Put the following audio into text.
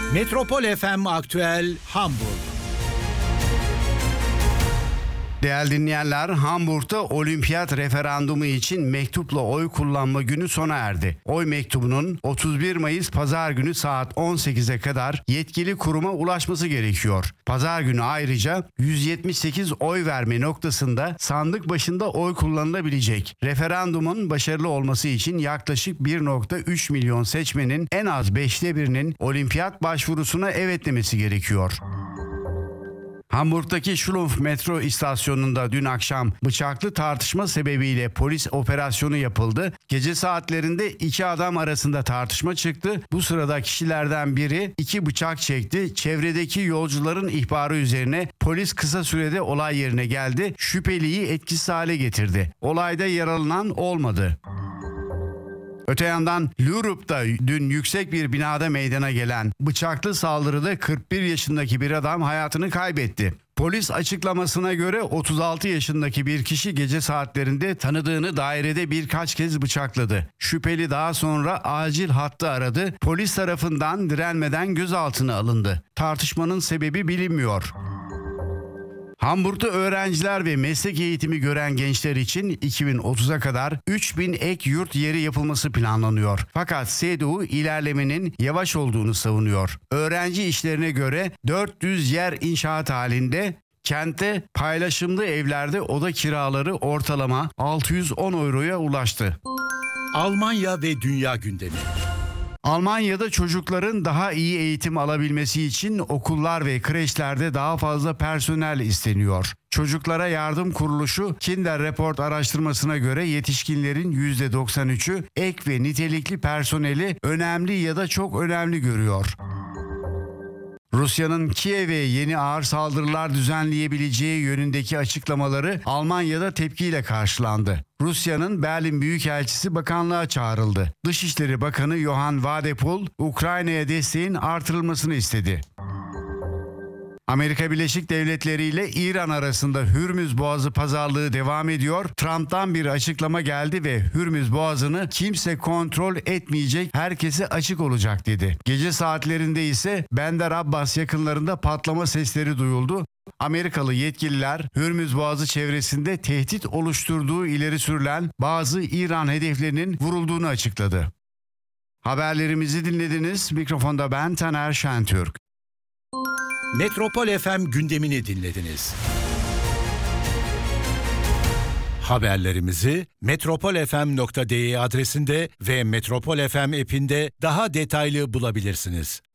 Metropol FM Aktüel Hamburg. Değerli dinleyenler, Hamburg'da olimpiyat referandumu için mektupla oy kullanma günü sona erdi. Oy mektubunun 31 Mayıs Pazar günü saat 18'e kadar yetkili kuruma ulaşması gerekiyor. Pazar günü ayrıca 178 oy verme noktasında sandık başında oy kullanılabilecek. Referandumun başarılı olması için yaklaşık 1,3 milyon seçmenin en az 5'te birinin olimpiyat başvurusuna evet demesi gerekiyor. Hamburg'daki Schlumpf metro istasyonunda dün akşam bıçaklı tartışma sebebiyle polis operasyonu yapıldı. Gece saatlerinde iki adam arasında tartışma çıktı. Bu sırada kişilerden biri 2 bıçak çekti. Çevredeki yolcuların ihbarı üzerine polis kısa sürede olay yerine geldi. Şüpheliyi etkisiz hale getirdi. Olayda yaralanan olmadı. Öte yandan Lürup'ta dün yüksek bir binada meydana gelen bıçaklı saldırıda 41 yaşındaki bir adam hayatını kaybetti. Polis açıklamasına göre 36 yaşındaki bir kişi gece saatlerinde tanıdığını dairede birkaç kez bıçakladı. Şüpheli daha sonra acil hattı aradı. Polis tarafından direnmeden gözaltına alındı. Tartışmanın sebebi bilinmiyor. Hamburg'da öğrenciler ve meslek eğitimi gören gençler için 2030'a kadar 3000 ek yurt yeri yapılması planlanıyor. Fakat CDU ilerlemenin yavaş olduğunu savunuyor. Öğrenci işlerine göre 400 yer inşaat halinde. Kentte paylaşımlı evlerde oda kiraları ortalama 610 euroya ulaştı. Almanya ve dünya gündemi. Almanya'da çocukların daha iyi eğitim alabilmesi için okullar ve kreşlerde daha fazla personel isteniyor. Çocuklara Yardım Kuruluşu Kinder Report araştırmasına göre yetişkinlerin %93'ü ek ve nitelikli personeli önemli ya da çok önemli görüyor. Rusya'nın Kiev'e yeni ağır saldırılar düzenleyebileceği yönündeki açıklamaları Almanya'da tepkiyle karşılandı. Rusya'nın Berlin Büyükelçisi bakanlığa çağrıldı. Dışişleri Bakanı Johann Wadephul, Ukrayna'ya desteğin artırılmasını istedi. Amerika Birleşik Devletleri ile İran arasında Hürmüz Boğazı pazarlığı devam ediyor. Trump'tan bir açıklama geldi ve Hürmüz Boğazı'nı kimse kontrol etmeyecek, herkese açık olacak dedi. Gece saatlerinde ise Bandar Abbas yakınlarında patlama sesleri duyuldu. Amerikalı yetkililer Hürmüz Boğazı çevresinde tehdit oluşturduğu ileri sürülen bazı İran hedeflerinin vurulduğunu açıkladı. Haberlerimizi dinlediniz. Mikrofonda ben Taner Şentürk. Metropol FM gündemini dinlediniz. Haberlerimizi metropolfm.de adresinde ve Metropol FM app'inde daha detaylı bulabilirsiniz.